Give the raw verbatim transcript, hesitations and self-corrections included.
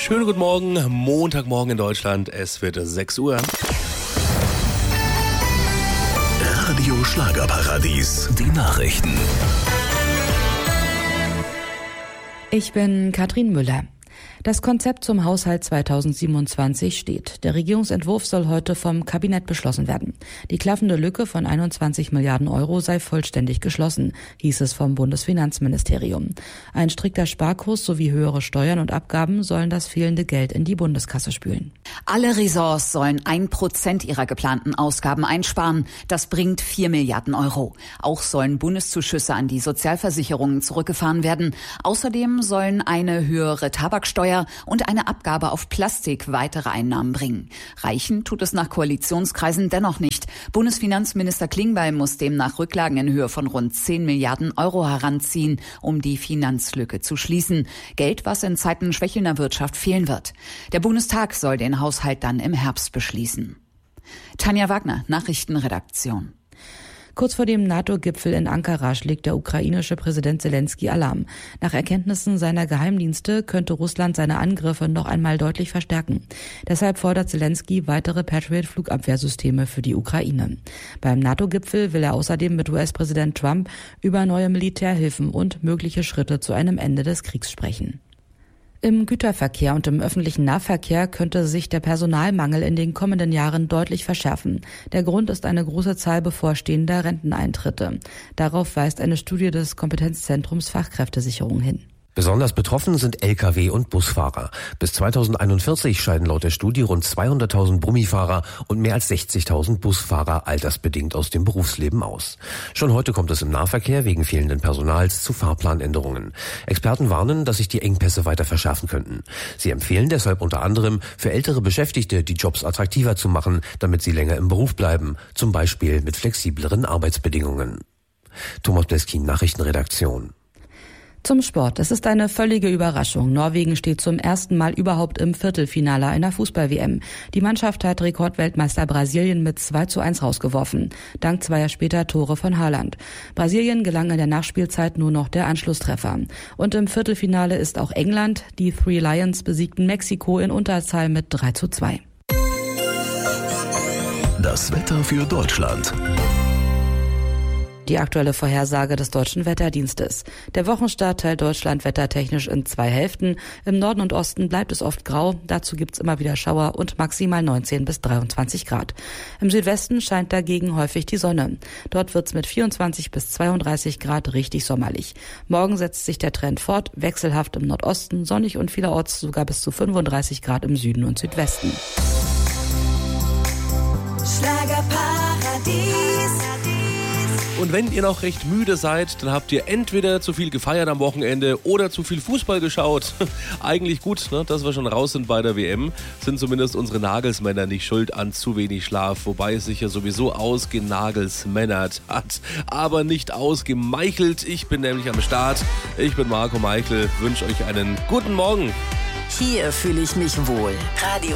Schönen guten Morgen, Montagmorgen in Deutschland, es wird sechs Uhr. Radio Schlagerparadies, die Nachrichten. Ich bin Katrin Müller. Das Konzept zum Haushalt zweitausendsiebenundzwanzig steht. Der Regierungsentwurf soll heute vom Kabinett beschlossen werden. Die klaffende Lücke von einundzwanzig Milliarden Euro sei vollständig geschlossen, hieß es vom Bundesfinanzministerium. Ein strikter Sparkurs sowie höhere Steuern und Abgaben sollen das fehlende Geld in die Bundeskasse spülen. Alle Ressorts sollen ein Prozent ihrer geplanten Ausgaben einsparen. Das bringt vier Milliarden Euro. Auch sollen Bundeszuschüsse an die Sozialversicherungen zurückgefahren werden. Außerdem sollen eine höhere Tabaksteuer und eine Abgabe auf Plastik weitere Einnahmen bringen. Reichen tut es nach Koalitionskreisen dennoch nicht. Bundesfinanzminister Klingbeil muss demnach Rücklagen in Höhe von rund zehn Milliarden Euro heranziehen, um die Finanzlücke zu schließen. Geld, was in Zeiten schwächelnder Wirtschaft fehlen wird. Der Bundestag soll den Haushalt dann im Herbst beschließen. Tanja Wagner, Nachrichtenredaktion. Kurz vor dem NATO-Gipfel in Ankara schlägt der ukrainische Präsident Zelensky Alarm. Nach Erkenntnissen seiner Geheimdienste könnte Russland seine Angriffe noch einmal deutlich verstärken. Deshalb fordert Zelensky weitere Patriot-Flugabwehrsysteme für die Ukraine. Beim NATO-Gipfel will er außerdem mit U S-Präsident Trump über neue Militärhilfen und mögliche Schritte zu einem Ende des Kriegs sprechen. Im Güterverkehr und im öffentlichen Nahverkehr könnte sich der Personalmangel in den kommenden Jahren deutlich verschärfen. Der Grund ist eine große Zahl bevorstehender Renteneintritte. Darauf weist eine Studie des Kompetenzzentrums Fachkräftesicherung hin. Besonders betroffen sind L K W- und Busfahrer. Bis zweitausendeinundvierzig scheiden laut der Studie rund zweihunderttausend Brummifahrer und mehr als sechzigtausend Busfahrer altersbedingt aus dem Berufsleben aus. Schon heute kommt es im Nahverkehr wegen fehlenden Personals zu Fahrplanänderungen. Experten warnen, dass sich die Engpässe weiter verschärfen könnten. Sie empfehlen deshalb unter anderem, für ältere Beschäftigte die Jobs attraktiver zu machen, damit sie länger im Beruf bleiben, zum Beispiel mit flexibleren Arbeitsbedingungen. Thomas Bleskin, Nachrichtenredaktion. Zum Sport. Es ist eine völlige Überraschung. Norwegen steht zum ersten Mal überhaupt im Viertelfinale einer Fußball-W M. Die Mannschaft hat Rekordweltmeister Brasilien mit zwei zu eins rausgeworfen. Dank zweier später Tore von Haaland. Brasilien gelang in der Nachspielzeit nur noch der Anschlusstreffer. Und im Viertelfinale ist auch England. Die Three Lions besiegten Mexiko in Unterzahl mit drei zu zwei. Das Wetter für Deutschland. Die aktuelle Vorhersage des Deutschen Wetterdienstes. Der Wochenstart teilt Deutschland wettertechnisch in zwei Hälften. Im Norden und Osten bleibt es oft grau. Dazu gibt's immer wieder Schauer und maximal neunzehn bis dreiundzwanzig Grad. Im Südwesten scheint dagegen häufig die Sonne. Dort wird's mit vierundzwanzig bis zweiunddreißig Grad richtig sommerlich. Morgen setzt sich der Trend fort. Wechselhaft im Nordosten, sonnig und vielerorts sogar bis zu fünfunddreißig Grad im Süden und Südwesten. Schlagerparadies. Und wenn ihr noch recht müde seid, dann habt ihr entweder zu viel gefeiert am Wochenende oder zu viel Fußball geschaut. Eigentlich gut, ne, dass wir schon raus sind bei der W M. Sind zumindest unsere Nagelsmänner nicht schuld an zu wenig Schlaf, wobei es sich ja sowieso ausgenagelsmännert hat, aber nicht ausgemeichelt. Ich bin nämlich am Start. Ich bin Marco Meichel, wünsche euch einen guten Morgen. Hier fühle ich mich wohl. Radio